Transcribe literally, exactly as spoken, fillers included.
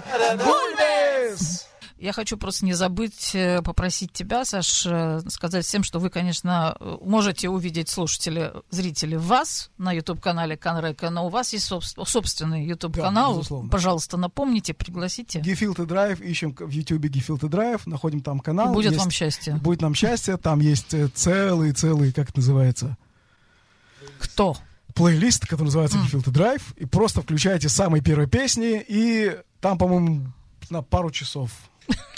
Гульбис! Я хочу просто не забыть попросить тебя, Саш, сказать всем, что вы, конечно, можете увидеть, слушатели, зрители, вас на YouTube-канале Конрека, но у вас есть собственный YouTube-канал. Да, пожалуйста, напомните, пригласите. Gefilte Drive, ищем в YouTube Gefilte Drive, находим там канал. И будет есть, вам счастье. Будет нам счастье, там есть целый-целый, как это называется? Кто? Плейлист, который называется mm. Gefilte Drive, и просто включаете самые первые песни, и там, по-моему, на пару часов